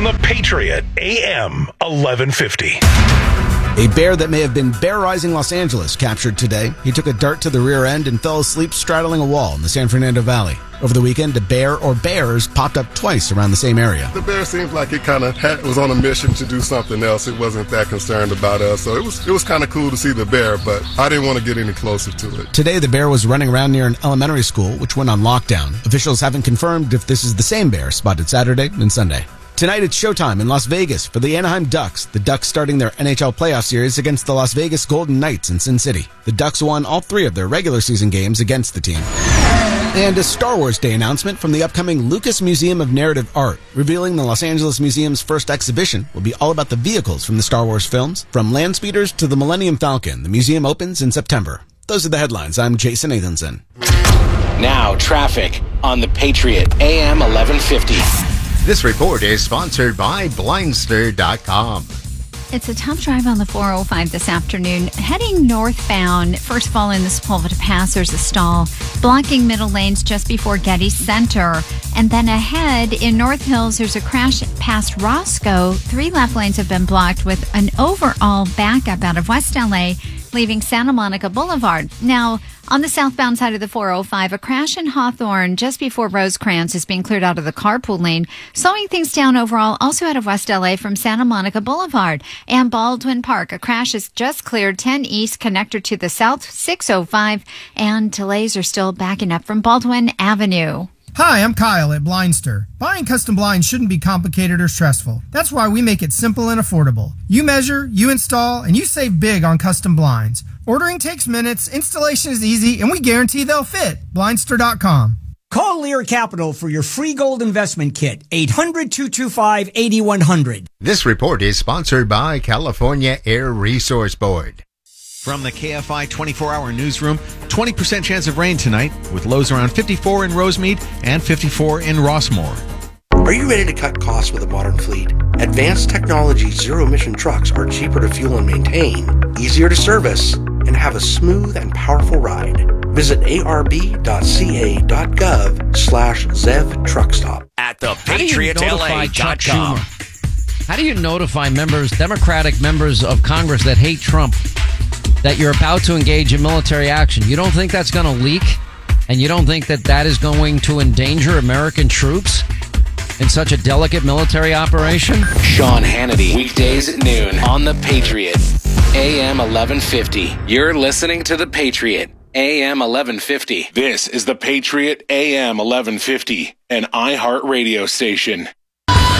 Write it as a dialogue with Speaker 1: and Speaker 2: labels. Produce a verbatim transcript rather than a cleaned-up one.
Speaker 1: the Patriot, A M eleven fifty.
Speaker 2: A bear that may have been bearizing Los Angeles captured today. He took a dart to the rear end and fell asleep straddling a wall in the San Fernando Valley. Over the weekend, a bear or bears popped up twice around the same area.
Speaker 3: The bear seemed like it kind of was on a mission to do something else. It wasn't that concerned about us, so it was it was kind of cool to see the bear, but I didn't want to get any closer to it.
Speaker 2: Today, the bear was running around near an elementary school, which went on lockdown. Officials haven't confirmed if this is the same bear spotted Saturday and Sunday. Tonight it's showtime in Las Vegas for the Anaheim Ducks. The Ducks starting their N H L playoff series against the Las Vegas Golden Knights in Sin City. The Ducks won all three of their regular season games against the team. And a Star Wars Day announcement from the upcoming Lucas Museum of Narrative Art, revealing the Los Angeles Museum's first exhibition will be all about the vehicles from the Star Wars films. From land speeders to the Millennium Falcon, the museum opens in September. Those are the headlines. I'm Jason Nathanson.
Speaker 4: Now, traffic on the Patriot, A M eleven fifty.
Speaker 5: This report is sponsored by Blindster dot com.
Speaker 6: It's a tough drive on the four oh five this afternoon. Heading northbound, first of all, in the Sepulveda Pass, there's a stall blocking middle lanes just before Getty Center. And then ahead in North Hills, there's a crash past Roscoe. Three left lanes have been blocked with an overall backup out of West L A, leaving Santa Monica Boulevard. Now, on the southbound side of the four oh five, a crash in Hawthorne just before Rosecrans is being cleared out of the carpool lane, slowing things down overall also out of West L A from Santa Monica Boulevard. And Baldwin Park, a crash is just cleared ten East connector to the South six oh five, and delays are still backing up from Baldwin Avenue.
Speaker 7: Hi, I'm Kyle at Blindster. Buying custom blinds shouldn't be complicated or stressful. That's why we make it simple and affordable. You measure, you install, and you save big on custom blinds. Ordering takes minutes, installation is easy, and we guarantee they'll fit. Blindster dot com.
Speaker 8: Call Lear Capital for your free gold investment kit. eight hundred, two two five, eight one zero zero.
Speaker 5: This report is sponsored by California Air Resource Board.
Speaker 9: From the K F I twenty-four hour newsroom, twenty percent chance of rain tonight, with lows around fifty-four in Rosemead and fifty-four in Rossmore.
Speaker 10: Are you ready to cut costs with a modern fleet? Advanced technology zero-emission trucks are cheaper to fuel and maintain, easier to service, and have a smooth and powerful ride. Visit arb.ca.gov slash zev truckstop.
Speaker 4: At the Patriot L A dot com.
Speaker 11: How do you notify members, Democratic members of Congress that hate Trump, that you're about to engage in military action? You don't think that's going to leak? And you don't think that that is going to endanger American troops in such a delicate military operation?
Speaker 4: Sean Hannity, weekdays at noon on the Patriot, A M eleven fifty. You're listening to the Patriot, A M eleven fifty.
Speaker 1: This is the Patriot, A M eleven fifty, an iHeart radio station.